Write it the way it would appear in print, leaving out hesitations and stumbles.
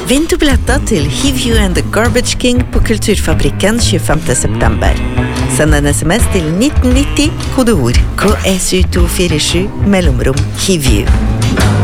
Vinn du billetter til Heave You and the Garbage King på Kulturfabrikken 25. september. Send en sms til 1990, kodeord KSU247, mellomrom Heave You.